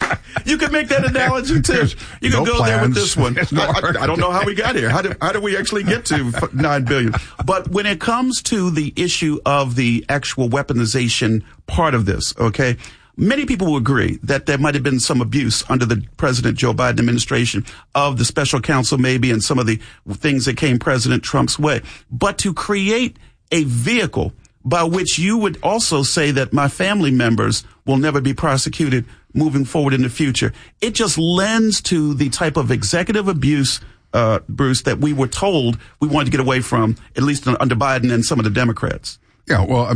You can make that analogy too. You can go there with this one. I don't know how we got here. How did we actually get to $9 billion? But when it comes to the issue of the actual weaponization part of this, okay, many people will agree that there might have been some abuse under the President Joe Biden administration of the special counsel maybe and some of the things that came President Trump's way. But to create a vehicle by which you would also say that my family members will never be prosecuted moving forward in the future, it just lends to the type of executive abuse, Bruce, that we were told we wanted to get away from, at least under Biden and some of the Democrats. Yeah, well,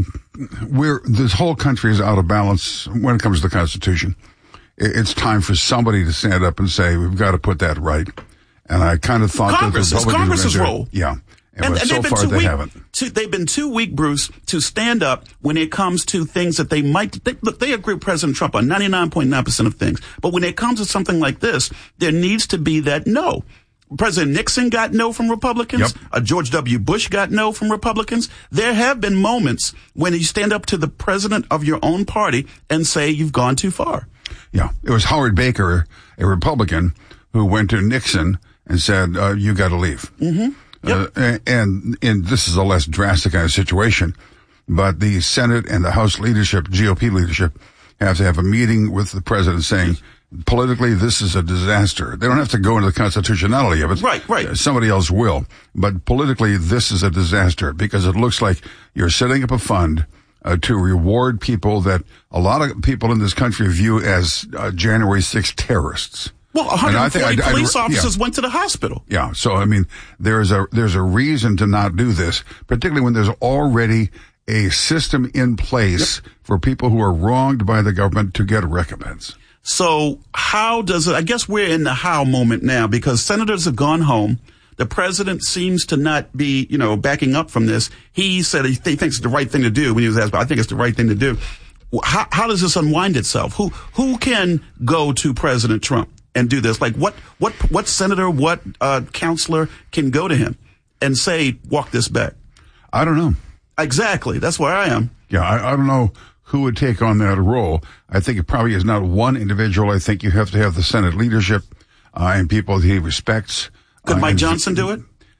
this whole country is out of balance when it comes to the Constitution. It's time for somebody to stand up and say, we've got to put that right. And I kind of thought Congress, that the Republicans Congress's role. Yeah. But so far they haven't. They've been too weak, Bruce, to stand up when it comes to things that they might. Look, they agree with President Trump on 99.9% of things. But when it comes to something like this, there needs to be that no. President Nixon got no from Republicans. Yep. George W. Bush got no from Republicans. There have been moments when you stand up to the president of your own party and say you've gone too far. Yeah. It was Howard Baker, a Republican, who went to Nixon and said, you got to leave. Mm-hmm. Yep. And this is a less drastic kind of situation, but the Senate and the House leadership, GOP leadership, have to have a meeting with the president saying, politically, this is a disaster. They don't have to go into the constitutionality of it. Right. Somebody else will. But politically, this is a disaster because it looks like you're setting up a fund to reward people that a lot of people in this country view as January 6th terrorists. Well, 140 police officers went to the hospital. Yeah. So, I mean, there's a reason to not do this, particularly when there's already a system in place for people who are wronged by the government to get recompense. So how does it, I guess we're in the how moment now because senators have gone home. The president seems to not be, backing up from this. He said he thinks it's the right thing to do when he was asked, but I think it's the right thing to do. How does this unwind itself? Who can go to President Trump and do this? Like what senator, what counselor can go to him and say, walk this back? I don't know. Exactly. That's where I am. Yeah, I don't know who would take on that role. I think it probably is not one individual. I think you have to have the Senate leadership and people that he respects. Could Mike Johnson do it?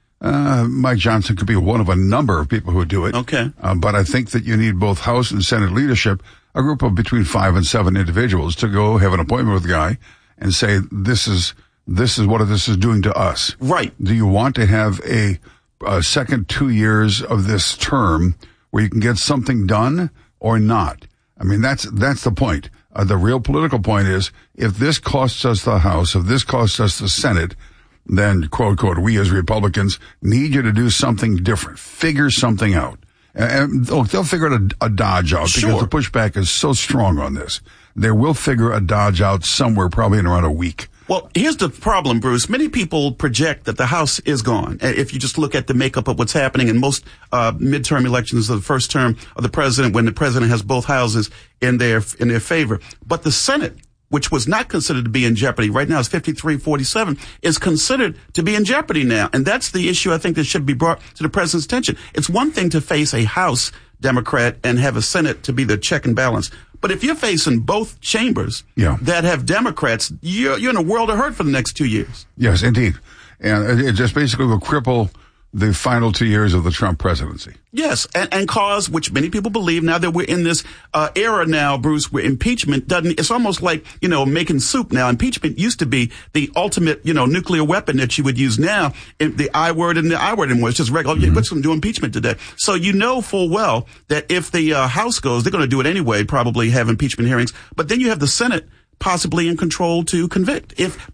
Mike Johnson could be one of a number of people who would do it. Okay. But I think that you need both House and Senate leadership, a group of between 5 and 7 individuals to go have an appointment with the guy and say, this is what this is doing to us. Right. Do you want to have a second 2 years of this term where you can get something done or not? I mean, that's the point. The real political point is, if this costs us the House, if this costs us the Senate, then, quote, quote, we as Republicans need you to do something different. Figure something out. And they'll figure out a dodge out because the pushback is so strong on this. They will figure a dodge out somewhere probably in around a week. Well, here's the problem, Bruce. Many people project that the House is gone. If you just look at the makeup of what's happening in most midterm elections of the first term of the president, when the president has both houses in their favor. But the Senate, which was not considered to be in jeopardy, right now is 53-47, is considered to be in jeopardy now. And that's the issue I think that should be brought to the president's attention. It's one thing to face a House Democrat and have a Senate to be the check and balance. But if you're facing both chambers that have Democrats, you're in a world of hurt for the next 2 years. Yes, indeed. And it just basically will cripple the final 2 years of the Trump presidency. Yes, and cause, which many people believe now that we're in this era now, Bruce, where impeachment it's almost like, making soup now. Impeachment used to be the ultimate, nuclear weapon that you would use now. The I word and the I word anymore. It's just regular. Mm-hmm. What's going to do impeachment today? So you know full well that if the House goes, they're going to do it anyway, probably have impeachment hearings. But then you have the Senate possibly in control to convict, if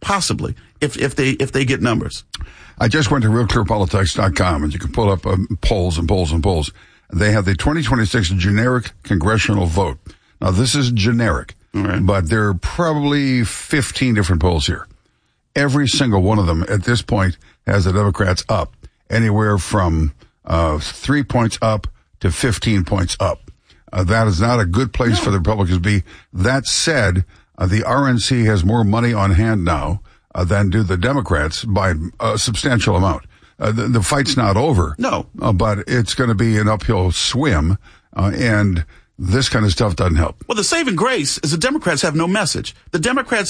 they get numbers. I just went to realclearpolitics.com and you can pull up polls and polls and polls. They have the 2026 generic congressional vote. Now, this is generic, but there are probably 15 different polls here. Every single one of them at this point has the Democrats up anywhere from 3 points up to 15 points up. That is not a good place for the Republicans to be. That said, the RNC has more money on hand now than do the Democrats by a substantial amount. The fight's not over. No. But it's going to be an uphill swim, and this kind of stuff doesn't help. Well, the saving grace is the Democrats have no message. The Democrats